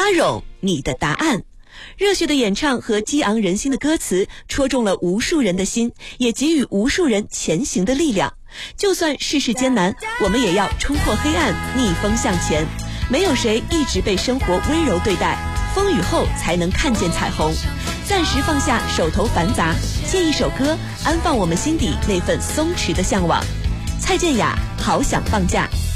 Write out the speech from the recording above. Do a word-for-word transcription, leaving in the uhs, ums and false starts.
阿勇，你的答案。热血的演唱和激昂人心的歌词戳中了无数人的心，也给予无数人前行的力量。就算世事艰难，我们也要冲破黑暗，逆风向前。没有谁一直被生活温柔对待，风雨后才能看见彩虹。暂时放下手头繁杂，借一首歌安放我们心底那份松弛的向往。蔡健雅，好想放假。